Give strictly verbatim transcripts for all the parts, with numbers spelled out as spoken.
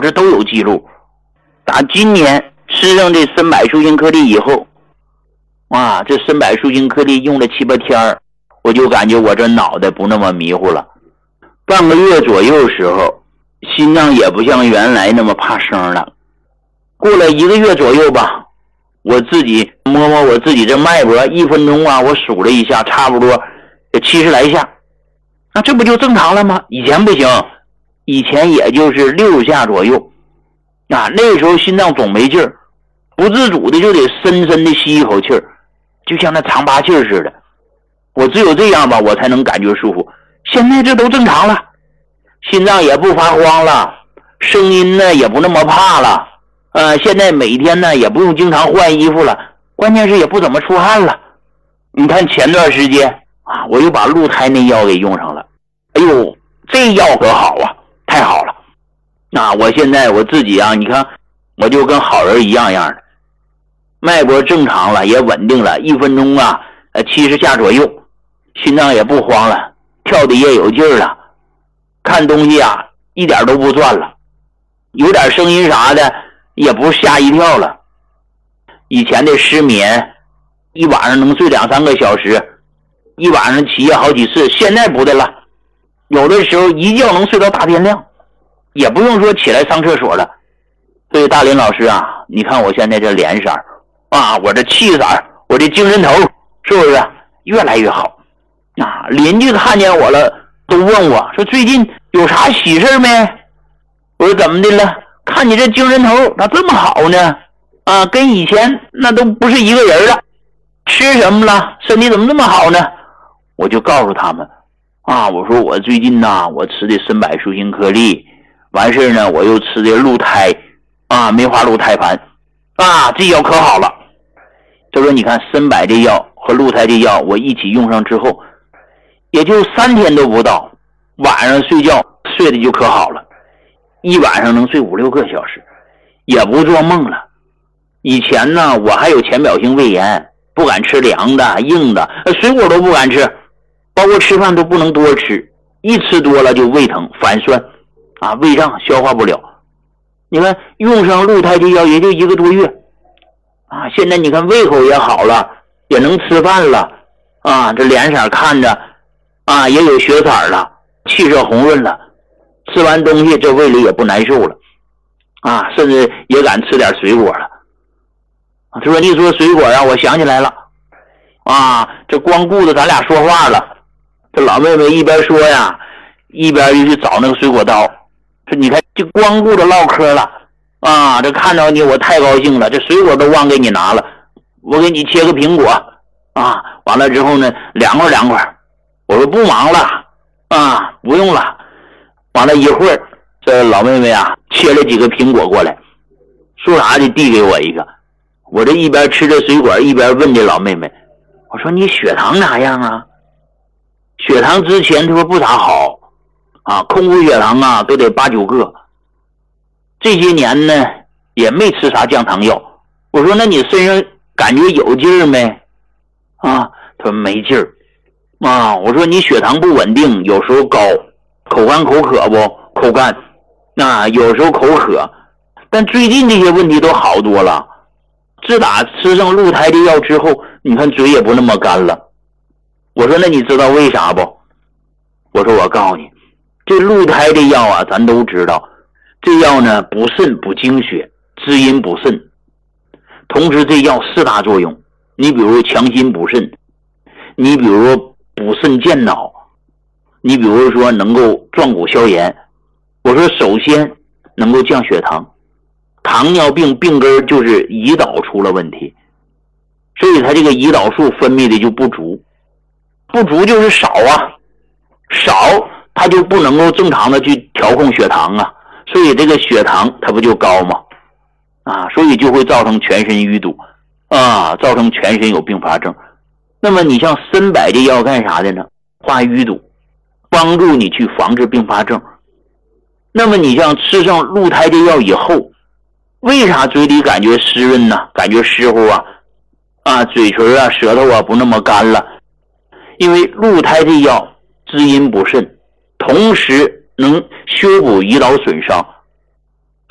这都有记录。打今年吃上这参柏舒心颗粒以后，啊，这参柏舒心颗粒用了七八天，我就感觉我这脑袋不那么迷糊了。半个月左右时候，心脏也不像原来那么怕生了。过了一个月左右吧，我自己摸摸我自己这脉搏，一分钟啊，我数了一下，差不多有七十来下。那这不就正常了吗？以前不行，以前也就是六下左右。啊，那时候心脏总没劲儿，不自主的就得深深的吸一口气儿，就像那长拔气儿似的。我只有这样吧，我才能感觉舒服。现在这都正常了，心脏也不发慌了，声音呢也不那么怕了。呃，现在每天呢也不用经常换衣服了，关键是也不怎么出汗了。你看前段时间啊，我又把鹿胎那药给用上了，哎呦，这药可好啊，太好了。那我现在我自己啊，你看我就跟好人一样样的，脉搏正常了，也稳定了，一分钟啊呃七十下左右，心脏也不慌了，跳的也有劲儿了，看东西啊一点都不转了，有点声音啥的也不吓一跳了。以前的失眠一晚上能睡两三个小时，一晚上起夜好几次，现在不的了，有的时候一觉能睡到大天亮，也不用说起来上厕所了。所以大林老师啊，你看我现在这脸色啊，我这气色，我这精神头是不是越来越好啊？邻居看见我了都问我说最近有啥喜事没？我说怎么的了？看你这精神头咋这么好呢？啊，跟以前那都不是一个人了。吃什么了？身体怎么这么好呢？我就告诉他们啊，我说我最近呢，我吃的参柏舒心颗粒，完事呢我又吃的鹿胎啊，梅花鹿胎盘啊，这药可好了。他说你看参柏这药和鹿胎这药我一起用上之后，也就三天都不到，晚上睡觉睡的就可好了，一晚上能睡五六个小时，也不做梦了。以前呢我还有浅表性胃炎，不敢吃凉的硬的，水果都不敢吃，包括吃饭都不能多吃，一吃多了就胃疼反酸啊，胃胀消化不了。你看用上鹿胎这药也就一个多月啊，现在你看胃口也好了，也能吃饭了啊，这脸色看着啊也有血色了，气色红润了，吃完东西这胃里也不难受了啊，甚至也敢吃点水果了。他说你说水果啊，我想起来了啊，这光顾着咱俩说话了，这老妹妹一边说呀一边就去找那个水果刀，说你看就光顾着唠嗑了啊，这看着你我太高兴了，这水果都忘给你拿了，我给你切个苹果啊，完了之后呢凉快凉快，我说不忙了啊，不用了。完了一会儿这老妹妹啊切了几个苹果过来，说啥就递给我一个，我这一边吃着水果一边问这老妹妹，我说你血糖咋样啊？血糖之前她说不咋好啊，空腹血糖啊都得八九个，这些年呢也没吃啥降糖药。我说那你身上感觉有劲儿没？啊，她说没劲儿啊。我说你血糖不稳定，有时候高，口干口渴不？口干啊，有时候口渴，但最近这些问题都好多了。自打吃上鹿胎的药之后，你看嘴也不那么干了。我说那你知道为啥不？我说我告诉你，这鹿胎的药啊咱都知道，这药呢补肾补精血，滋阴补肾，同时这药四大作用，你比如强心补肾，你比如补肾健脑，你比如说能够壮骨消炎。我说首先能够降血糖，糖尿病病根就是胰岛出了问题，所以它这个胰岛素分泌的就不足，不足就是少啊，少它就不能够正常的去调控血糖啊，所以这个血糖它不就高吗？啊，所以就会造成全身淤堵啊，造成全身有并发症。那么你像参柏这药干啥的呢？化淤堵，帮助你去防治并发症。那么你像吃上鹿胎这药以后，为啥嘴里感觉湿润呢？感觉湿乎啊，啊，嘴唇啊、舌头啊不那么干了？因为鹿胎这药滋阴补肾，同时能修补胰岛损伤，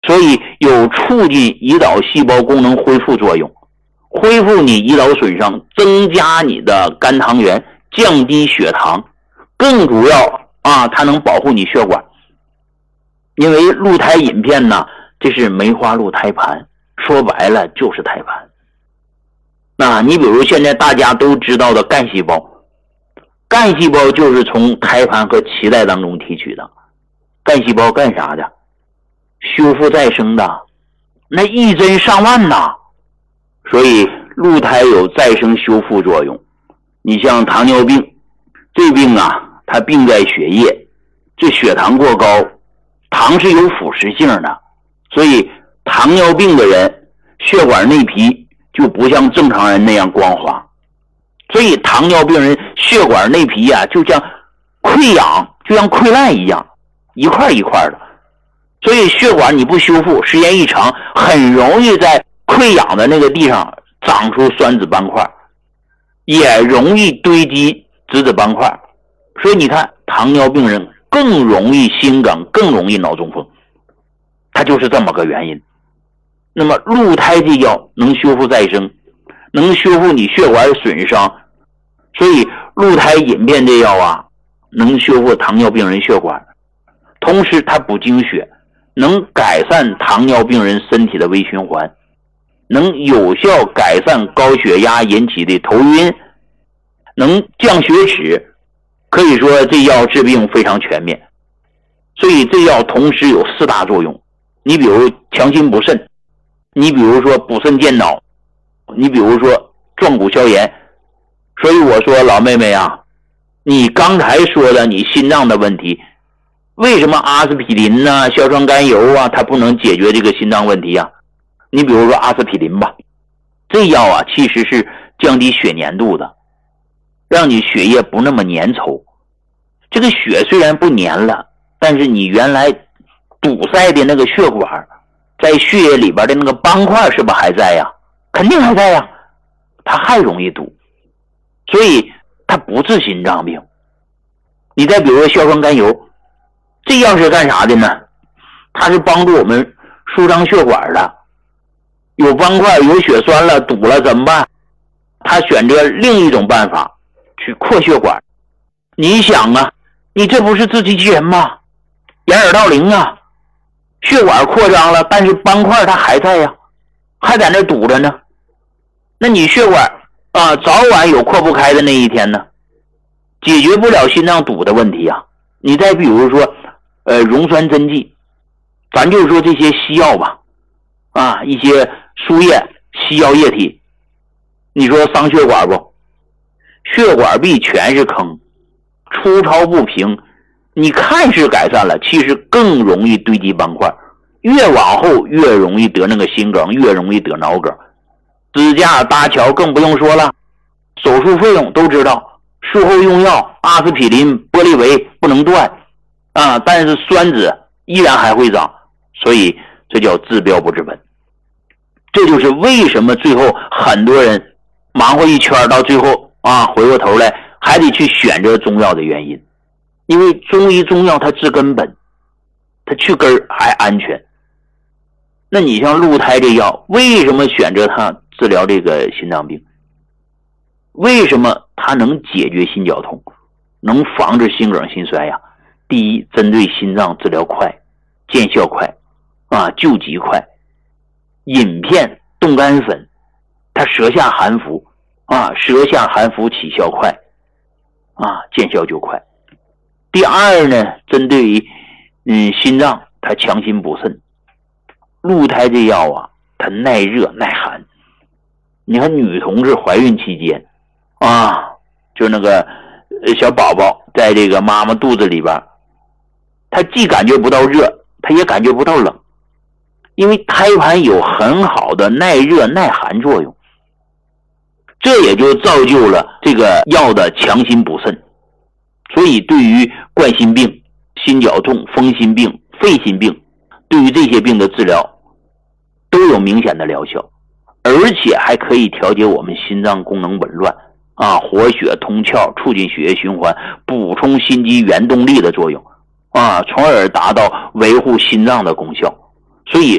所以有促进胰岛细胞功能恢复作用，恢复你胰岛损伤，增加你的肝糖原，降低血糖，更主要啊，它能保护你血管。因为鹿胎饮片呢，这是梅花鹿胎盘，说白了就是胎盘。那你比如现在大家都知道的干细胞，干细胞就是从胎盘和脐带当中提取的。干细胞干啥的？修复再生的，那一针上万呐。所以鹿胎有再生修复作用。你像糖尿病，这病啊，它病在血液，这血糖过高，糖是有腐蚀性的，所以糖尿病的人血管内皮就不像正常人那样光滑，所以糖尿病人血管内皮啊，就像溃疡，就像溃烂一样，一块一块的。所以血管你不修复，时间一长，很容易在溃疡的那个地上长出酸子斑块，也容易堆积质子斑块。所以你看，糖尿病人更容易心梗，更容易脑中风，它就是这么个原因。那么鹿胎这药能修复再生，能修复你血管损伤，所以鹿胎饮片这药啊，能修复糖尿病人血管，同时它补精血，能改善糖尿病人身体的微循环，能有效改善高血压引起的头晕，能降血脂，可以说这药治病非常全面。所以这药同时有四大作用，你比如强心补肾，你比如说补肾健脑，你比如说壮骨消炎。所以我说老妹妹啊，你刚才说的你心脏的问题，为什么阿司匹林啊、硝酸甘油啊它不能解决这个心脏问题啊？你比如说阿司匹林吧，这药啊其实是降低血粘度的，让你血液不那么粘稠。这个血虽然不粘了，但是你原来堵塞的那个血管，在血液里边的那个斑块是不是还在呀？肯定还在呀，它还容易堵，所以它不治心脏病。你再比如说硝酸甘油，这药是干啥的呢？它是帮助我们舒张血管的。有斑块有血栓了，堵了怎么办？他选择另一种办法去扩血管。你想啊，你这不是自欺欺人吗？掩耳盗铃啊！血管扩张了，但是斑块它还在呀，还在那堵着呢。那你血管啊，早晚有扩不开的那一天呢，解决不了心脏堵的问题啊。你再比如说呃溶栓针剂，咱就说这些西药吧，啊一些输液西药液体，你说伤血管不？血管壁全是坑，粗糙不平，你看是改善了，其实更容易堆积斑块，越往后越容易得那个心梗，越容易得脑梗。支架搭桥更不用说了，手术费用都知道，术后用药阿司匹林、玻利维不能断啊，但是栓子依然还会长，所以这叫治标不治本。这就是为什么最后很多人忙活一圈到最后啊，回过头来还得去选择中药的原因。因为中医中药它治根本，它去根还安全。那你像鹿胎这药，为什么选择它治疗这个心脏病？为什么它能解决心绞痛，能防止心梗心衰呀？第一，针对心脏治疗快，见效快啊，救急快。饮片冻干粉，它舌下含服啊，舌下含服起效快啊，见效就快。第二呢，针对于嗯心脏，它强心补肾。鹿胎这药啊，它耐热耐寒。你看女同志怀孕期间啊，就那个小宝宝在这个妈妈肚子里边，她既感觉不到热，她也感觉不到冷，因为胎盘有很好的耐热耐寒作用，这也就造就了这个药的强心补肾。所以对于冠心病、心绞痛、风心病、肺心病，对于这些病的治疗都有明显的疗效，而且还可以调节我们心脏功能紊乱啊，活血通窍，促进血液循环，补充心肌原动力的作用啊，从而达到维护心脏的功效。所以